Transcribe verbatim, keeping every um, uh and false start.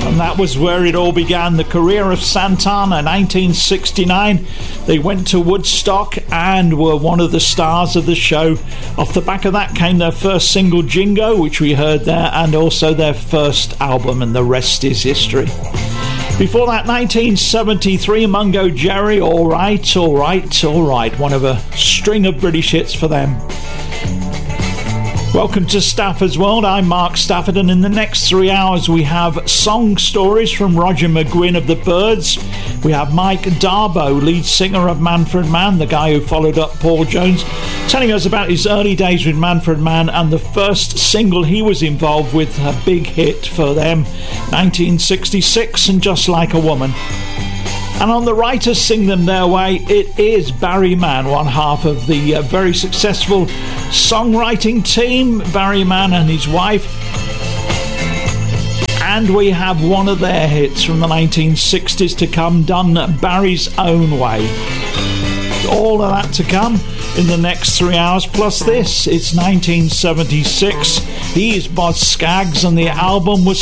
And that was where it all began, the career of Santana. nineteen sixty-nine, they went to Woodstock and were one of the stars of the show. Off the back of that came their first single, Jingo, which we heard there, and also their first album, and the rest is history. Before that, nineteen seventy-three, Mungo Jerry, All Right, All Right, All Right, one of a string of British hits for them. Welcome to Stafford's World. I'm Mark Stafford, and in the next three hours we have song stories from Roger McGuinn of the Byrds. We have Mike Darbo, lead singer of Manfred Mann, the guy who followed up Paul Jones, telling us about his early days with Manfred Mann and the first single he was involved with, a big hit for them, nineteen sixty-six, and Just Like a Woman. And on the Writers Sing Them Their Way, it is Barry Mann, one half of the uh, very successful songwriting team, Barry Mann and his wife. And we have one of their hits from the nineteen sixties to come, done Barry's own way. All of that to come in the next three hours, plus this. It's nineteen seventy-six. He is Boz Scaggs, and the album was